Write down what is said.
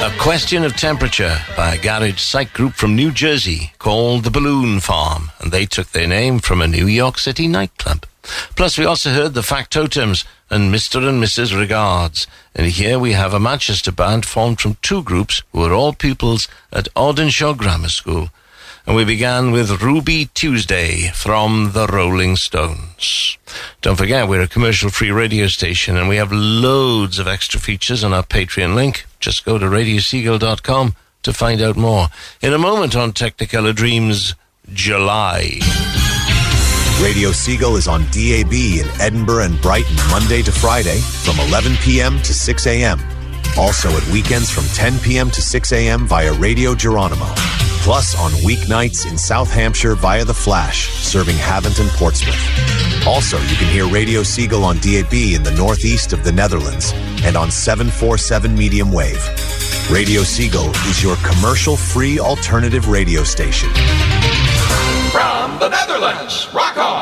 A Question of Temperature by a garage psych group from New Jersey called The Balloon Farm, and they took their name from a New York City nightclub. Plus, we also heard the Factotums and Mr. and Mrs. Regards. And here we have a Manchester band formed from two groups who are all pupils at Audenshaw Grammar School. And we began with Ruby Tuesday from the Rolling Stones. Don't forget, we're a commercial-free radio station and we have loads of extra features on our Patreon link. Just go to radioseagull.com to find out more. In a moment on Technicolor Dreams, July. Radio Seagull is on DAB in Edinburgh and Brighton Monday to Friday from 11 p.m. to 6 a.m. Also at weekends from 10 p.m. to 6 a.m. via Radio Geronimo. Plus on weeknights in South Hampshire via The Flash, serving Havant and Portsmouth. Also, you can hear Radio Seagull on DAB in the northeast of the Netherlands and on 747 medium wave. Radio Seagull is your commercial-free alternative radio station. From the Netherlands, rock on!